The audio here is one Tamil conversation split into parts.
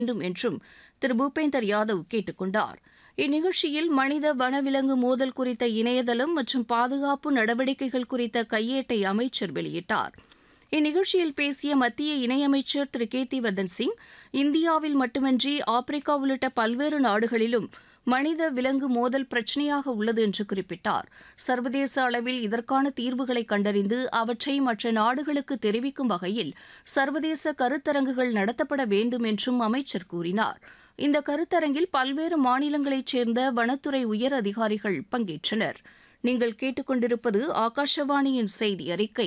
வேண்டும் என்றும் திரு பூபேந்தர் யாதவ் கேட்டுக் கொண்டார். இந்நிகழ்ச்சியில் மனித வனவிலங்கு மோதல் குறித்த இணையதளம் மற்றும் பாதுகாப்பு நடவடிக்கைகள் குறித்த கையேட்டை அமைச்சர் வெளியிட்டார். இந்நிகழ்ச்சியில் பேசிய மத்திய இணையமைச்சர் திரு கீர்த்திவர்தன் சிங், இந்தியாவில் மட்டுமின்றி ஆப்பிரிக்கா உள்ளிட்ட பல்வேறு நாடுகளிலும் மனித விலங்கு மோதல் பிரச்சினையாக உள்ளது என்று குறிப்பிட்டார். சர்வதேச அளவில் இதற்கான தீர்வுகளை கண்டறிந்து அவற்றை மற்ற நாடுகளுக்கு தெரிவிக்கும் வகையில் சர்வதேச கருத்தரங்குகள் நடத்தப்பட வேண்டும் என்றும் அமைச்சர் கூறினார். இந்த கருத்தரங்கில் பல்வேறு மாநிலங்களைச் சேர்ந்த வனத்துறை உயர் அதிகாரிகள் பங்கேற்றனர். நீங்கள் கேட்டுக்கொண்டிருப்பது ஆகாஷவாணியின் செய்தி அறிக்கை.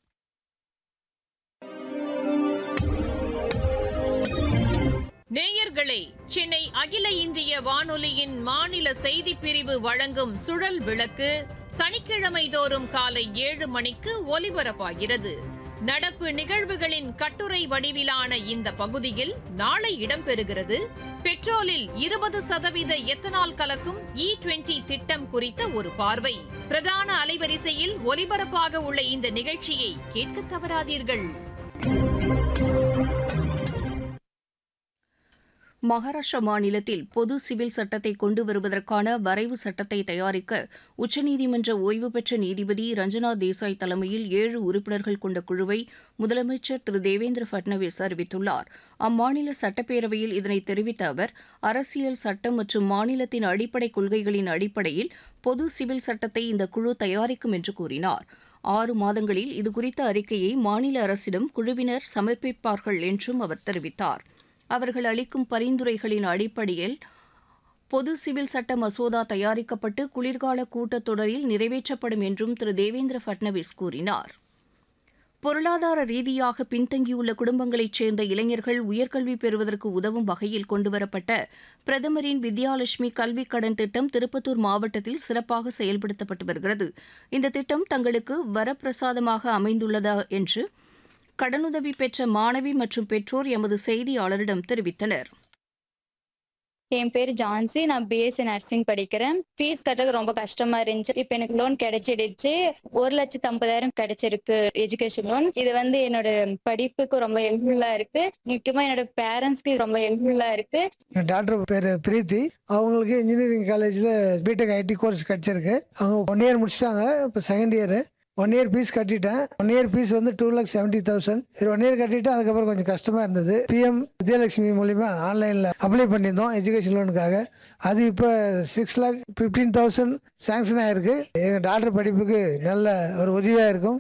நேயர்களே, சென்னை அகில இந்திய வானொலியின் மாநில செய்திப் பிரிவு வழங்கும் சுழல் விளக்கு சனிக்கிழமை தோறும் காலை 7 மணிக்கு ஒலிபரப்பாகிறது. நடப்பு நிகழ்வுகளின் கட்டுரை வடிவிலான இந்த பகுதியில் நாளை இடம்பெறுகிறது. பெட்ரோலில் 20% எத்தனால் கலக்கும் E20 திட்டம் குறித்த ஒரு பார்வை. பிரதான அலைவரிசையில் ஒலிபரப்பாக உள்ள இந்த நிகழ்ச்சியை கேட்க தவறாதீர்கள். மகாராஷ்டிரா மாநிலத்தில் பொது சிவில் சட்டத்தை கொண்டு வருவதற்கான வரைவு சட்டத்தை தயாரிக்க உச்சநீதிமன்ற ஓய்வு பெற்ற நீதிபதி ரஞ்சனா தேசாய் தலைமையில் 7 உறுப்பினர்கள் கொண்ட குழுவை முதலமைச்சர் திரு தேவேந்திர பட்னவிஸ் அறிவித்துள்ளார். அம்மாநில சட்டப்பேரவையில் இதனை தெரிவித்த அவர், அரசியல் சட்டம் மற்றும் மாநிலத்தின் அடிப்படை கொள்கைகளின் அடிப்படையில் பொது சிவில் சட்டத்தை இந்த குழு தயாரிக்கும் என்று கூறினார். 6 மாதங்களில் இதுகுறித்த அறிக்கையை மாநில அரசிடம் குழுவினர் சமர்ப்பிப்பார்கள் என்றும் அவர் தெரிவித்தார். அவர்கள் அளிக்கும் பரிந்துரைகளின் அடிப்படையில் பொது சிவில் சட்ட மசோதா தயாரிக்கப்பட்டு குளிர்கால கூட்டத்தொடரில் நிறைவேற்றப்படும் என்றும் திரு தேவேந்திர பட்னவிஸ் கூறினார். பொருளாதார ரீதியாக பின்தங்கியுள்ள குடும்பங்களைச் சேர்ந்த இளைஞர்கள் உயர்கல்வி பெறுவதற்கு உதவும் வகையில் கொண்டுவரப்பட்ட பிரதமரின் வித்யாலட்சுமி கல்விக் கடன் திட்டம் திருப்பத்தூர் மாவட்டத்தில் சிறப்பாக செயல்படுத்தப்பட்டு வருகிறது. இந்த திட்டம் தங்களுக்கு வரப்பிரசாதமாக அமைந்துள்ளதா என்று கடனுதவி பெற்ற மாணவி மற்றும் பெற்றோர் எமது செய்தியாளரிடம் தெரிவித்தனர். என் பேர் ஜான்சி. நான் பிஎஸ்சி நர்சிங் படிக்கிறேன். ஃபீஸ் கட்டுறது ரொம்ப கஷ்டமா இருந்துச்சு. இப்போ எனக்கு லோன் கிடைச்சிடுச்சு. 1,50,000 கிடைச்சிருக்கு எஜுகேஷன் லோன். இது என்னோட படிப்புக்கு ரொம்ப ஹெல்ப்ஃபுல்லா இருக்கு. முக்கியமா என்னோட பேரண்ட்ஸ்க்கு ரொம்ப ஹெல்ப்ஃபுல்லா இருக்கு. டாக்டர் பேரு பிரீத்தி. அவங்களுக்கு இன்ஜினியரிங் காலேஜ்ல பிடெக் ஐடி கோர்ஸ் கிடைச்சிருக்கு. அவங்க 1 இயர் முடிச்சிட்டாங்க. இப்போ செகண்ட் இயர் 1 இயர் ஃபீஸ் கட்டிட்டேன். 1 இயர் ஃபீஸ் 2,70,000. 1 இயர் கட்டிட்டு அதுக்கப்புறம் கொஞ்சம் கஷ்டமா இருந்தது. பிஎம் வித்யாலட்சுமி மூலியமா ஆன்லைன்ல அப்ளை பண்ணியிருந்தோம் எஜுகேஷன் லோனுக்காக. அது இப்போ 6,15,000 சாங்ஷன் ஆயிருக்கு. எங்க டாக்டர் படிப்புக்கு நல்ல ஒரு உதவியா இருக்கும்.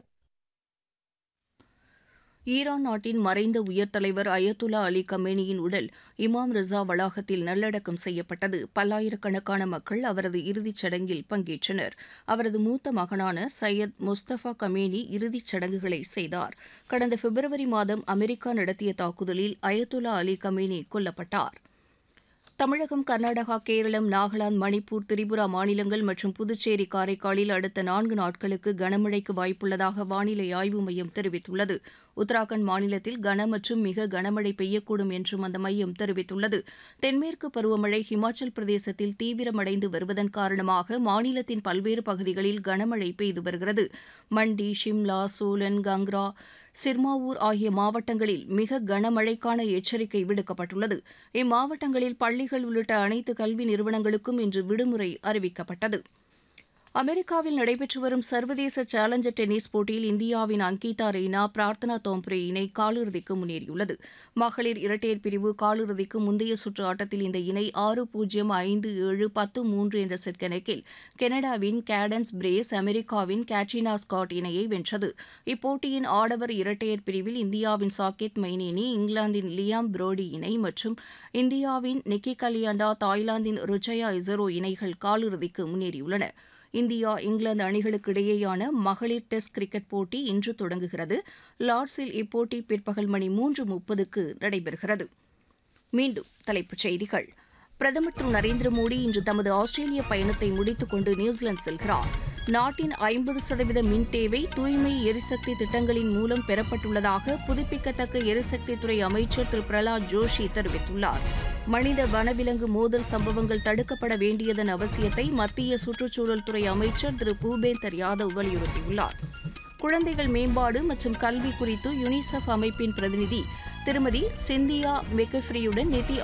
ஈரான் நாட்டின் மறைந்த உயர் தலைவர் அயத்துல்லா அலி கமேனியின் உடல் இமாம் ரிசா வளாகத்தில் நல்லடக்கம் செய்யப்பட்டது. பல்லாயிரக்கணக்கான மக்கள் அவரது இறுதிச் சடங்கில் பங்கேற்றனர். அவரது மூத்த மகனான சையத் முஸ்தபா கமேனி இறுதிச் சடங்குகளை செய்தார். கடந்த பிப்ரவரி மாதம் அமெரிக்கா நடத்திய தாக்குதலில் அயத்துல்லா அலி கமேனி கொல்லப்பட்டார். தமிழகம், கர்நாடகா, கேரளம், நாகாலாந்து, மணிப்பூர், திரிபுரா மாநிலங்கள் மற்றும் புதுச்சேரி, காரைக்காலில் அடுத்த 4 நாட்களுக்கு கனமழைக்கு வாய்ப்புள்ளதாக வானிலை ஆய்வு மையம் தெரிவித்துள்ளது. உத்தராகண்ட் மாநிலத்தில் கன மற்றும் மிக கனமழை பெய்யக்கூடும் என்றும் அந்த மையம் தெரிவித்துள்ளது. தென்மேற்கு பருவமழை ஹிமாச்சல் பிரதேசத்தில் தீவிரமடைந்து வருவதன் காரணமாக மாநிலத்தின் பல்வேறு பகுதிகளில் கனமழை பெய்து வருகிறது. மண்டி, ஷிம்லா, சோலன், கங்ரா, சிர்மாவூர் ஆகிய மாவட்டங்களில் மிக கனமழைக்கான எச்சரிக்கை விடுக்கப்பட்டுள்ளது. இம்மாவட்டங்களில் பள்ளிகள் உள்ளிட்ட அனைத்து கல்வி நிறுவனங்களுக்கும் இன்று விடுமுறை அறிவிக்கப்பட்டது. அமெரிக்காவில் நடைபெற்று வரும் சர்வதேச சேலஞ்சர் டென்னிஸ் போட்டியில் இந்தியாவின் அங்கிதா ரெய்னா, பிரார்த்தனா தோம்ப்ரே இணை காலிறுதிக்கு முன்னேறியுள்ளது. மகளிர் இரட்டையர் பிரிவு காலிறுதிக்கு முந்தைய சுற்று ஆட்டத்தில் இந்த இணை 6-0, 5-7, 10-3 என்ற செட் கணக்கில் கனடாவின் கேடன்ஸ் பிரேஸ் அமெரிக்காவின் கேட்ரினா ஸ்காட் இணையை வென்றது. இப்போட்டியின் ஆடவர் இரட்டையர் பிரிவில் இந்தியாவின் சாகேத் மைனேனி, இங்கிலாந்தின் லியாம் புரோடி இணை மற்றும் இந்தியாவின் நிக்கி கலியாண்டா, தாய்லாந்தின் ருச்சயா இசரோ இணைகள் காலிறுதிக்கு முன்னேறியுள்ளன. இந்தியா, இங்கிலாந்து அணிகளுக்கு இடையேயான மகளிர் டெஸ்ட் கிரிக்கெட் போட்டி இன்று தொடங்குகிறது. லார்ட்ஸில் இப்போட்டி பிற்பகல் மணி 3:30க்கு நடைபெறுகிறது. மீண்டும் தலைப்புச் செய்திகள். பிரதமர் திரு நரேந்திர மோடி இன்று தமது ஆஸ்திரேலிய பயணத்தை முடித்துக் கொண்டு நியூசிலாந்து செல்கிறார். நாட்டின் 50% மின் தேவை தூய்மை எரிசக்தி திட்டங்களின் மூலம் பெறப்பட்டுள்ளதாக புதுப்பிக்கத்தக்க எரிசக்தித்துறை அமைச்சர் திரு பிரலாத் ஜோஷி தெரிவித்துள்ளார். மனித வனவிலங்கு மோதல் சம்பவங்கள் தடுக்கப்பட வேண்டியதன் அவசியத்தை மத்திய சுற்றுச்சூழல் துறை அமைச்சர் திரு பூபேந்தர் யாதவ் வலியுறுத்தியுள்ளார். குழந்தைகள் மேம்பாடு மற்றும் கல்வி குறித்து யுனிசெஃப் அமைப்பின் பிரதிநிதி திருமதி சிந்தியா மெக்கஃப்ரியுடன் நிதி